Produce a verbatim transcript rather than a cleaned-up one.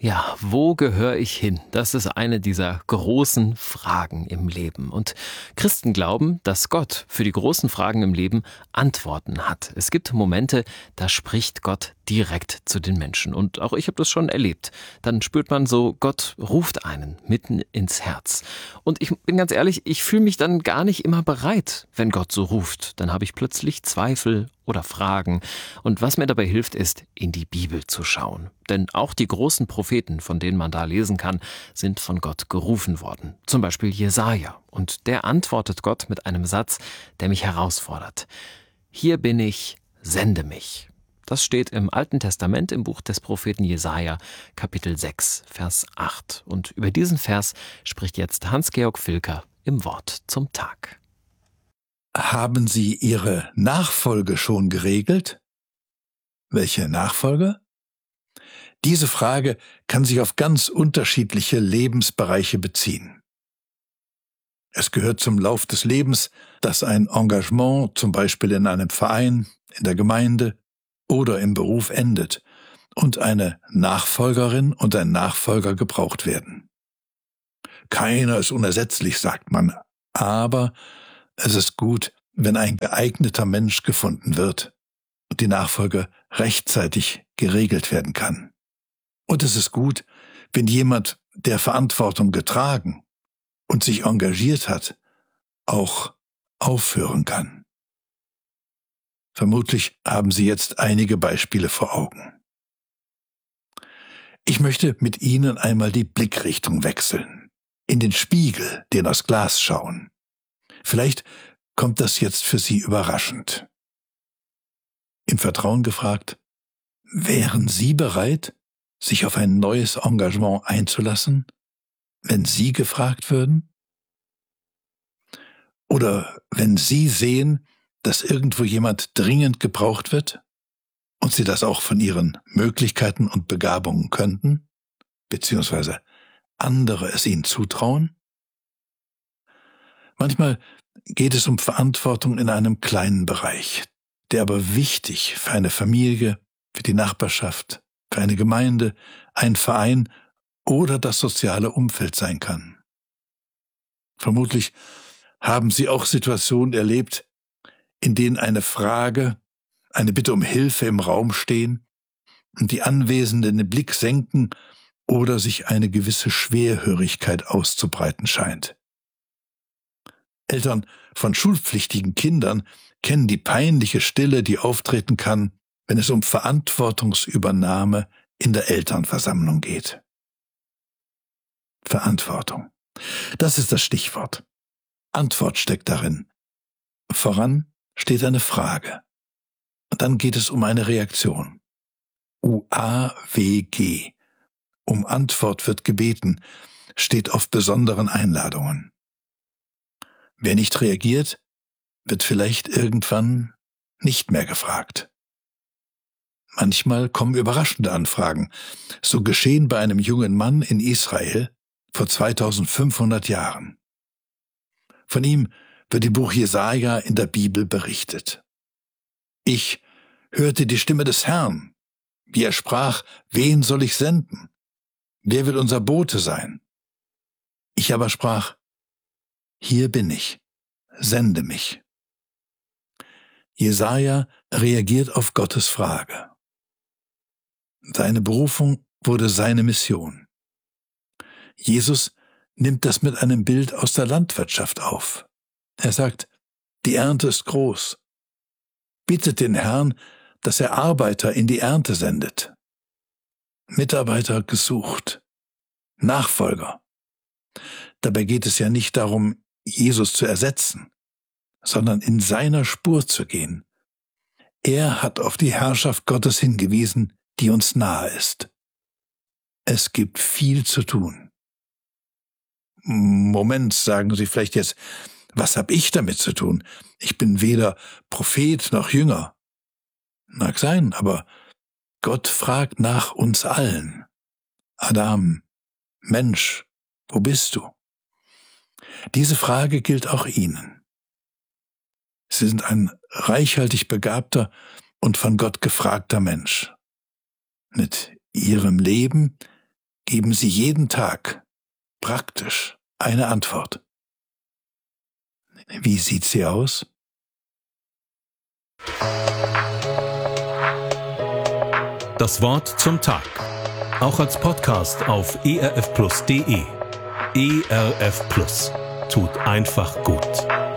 Ja, wo gehöre ich hin? Das ist eine dieser großen Fragen im Leben. Und Christen glauben, dass Gott für die großen Fragen im Leben Antworten hat. Es gibt Momente, da spricht Gott direkt zu den Menschen. Und auch ich habe das schon erlebt. Dann spürt man so, Gott ruft einen mitten ins Herz. Und ich bin ganz ehrlich, ich fühle mich dann gar nicht immer bereit, wenn Gott so ruft. Dann habe ich plötzlich Zweifel oder Fragen. Und was mir dabei hilft, ist, in die Bibel zu schauen. Denn auch die großen Propheten, von denen man da lesen kann, sind von Gott gerufen worden. Zum Beispiel Jesaja. Und der antwortet Gott mit einem Satz, der mich herausfordert. Hier bin ich, sende mich. Das steht im Alten Testament im Buch des Propheten Jesaja, Kapitel sechs, Vers acht. Und über diesen Vers spricht jetzt Hans-Georg Filker im Wort zum Tag. Haben Sie Ihre Nachfolge schon geregelt? Welche Nachfolge? Diese Frage kann sich auf ganz unterschiedliche Lebensbereiche beziehen. Es gehört zum Lauf des Lebens, dass ein Engagement, zum Beispiel in einem Verein, in der Gemeinde oder im Beruf endet und eine Nachfolgerin und ein Nachfolger gebraucht werden. Keiner ist unersetzlich, sagt man, aber es ist gut, wenn ein geeigneter Mensch gefunden wird und die Nachfolge rechtzeitig geregelt werden kann. Und es ist gut, wenn jemand, der Verantwortung getragen und sich engagiert hat, auch aufhören kann. Vermutlich haben Sie jetzt einige Beispiele vor Augen. Ich möchte mit Ihnen einmal die Blickrichtung wechseln, in den Spiegel, den aus Glas schauen. Vielleicht kommt das jetzt für Sie überraschend. Im Vertrauen gefragt, wären Sie bereit, sich auf ein neues Engagement einzulassen, wenn Sie gefragt würden? Oder wenn Sie sehen, dass irgendwo jemand dringend gebraucht wird und Sie das auch von Ihren Möglichkeiten und Begabungen könnten, beziehungsweise andere es Ihnen zutrauen? Manchmal geht es um Verantwortung in einem kleinen Bereich, der aber wichtig für eine Familie, für die Nachbarschaft, für eine Gemeinde, einen Verein oder das soziale Umfeld sein kann. Vermutlich haben Sie auch Situationen erlebt, in denen eine Frage, eine Bitte um Hilfe im Raum stehen und die Anwesenden den Blick senken oder sich eine gewisse Schwerhörigkeit auszubreiten scheint. Eltern von schulpflichtigen Kindern kennen die peinliche Stille, die auftreten kann, wenn es um Verantwortungsübernahme in der Elternversammlung geht. Verantwortung. Das ist das Stichwort. Antwort steckt darin. Voran steht eine Frage. Und dann geht es um eine Reaktion. U A W G. Um Antwort wird gebeten, steht auf besonderen Einladungen. Wer nicht reagiert, wird vielleicht irgendwann nicht mehr gefragt. Manchmal kommen überraschende Anfragen. So geschehen bei einem jungen Mann in Israel vor zweitausendfünfhundert Jahren. Von ihm wird im Buch Jesaja in der Bibel berichtet. Ich hörte die Stimme des Herrn, wie er sprach, wen soll ich senden? Wer will unser Bote sein? Ich aber sprach, hier bin ich, sende mich. Jesaja reagiert auf Gottes Frage. Seine Berufung wurde seine Mission. Jesus nimmt das mit einem Bild aus der Landwirtschaft auf. Er sagt, die Ernte ist groß. Bittet den Herrn, dass er Arbeiter in die Ernte sendet. Mitarbeiter gesucht. Nachfolger. Dabei geht es ja nicht darum, Jesus zu ersetzen, sondern in seiner Spur zu gehen. Er hat auf die Herrschaft Gottes hingewiesen, die uns nahe ist. Es gibt viel zu tun. Moment, sagen Sie vielleicht jetzt, was habe ich damit zu tun? Ich bin weder Prophet noch Jünger. Mag sein, aber Gott fragt nach uns allen. Adam, Mensch, wo bist du? Diese Frage gilt auch Ihnen. Sie sind ein reichhaltig begabter und von Gott gefragter Mensch. Mit Ihrem Leben, geben Sie jeden Tag praktisch eine Antwort. Wie sieht sie aus? Das Wort zum Tag. Auch als Podcast auf e r f plus punkt d e. E R F Plus. Tut einfach gut.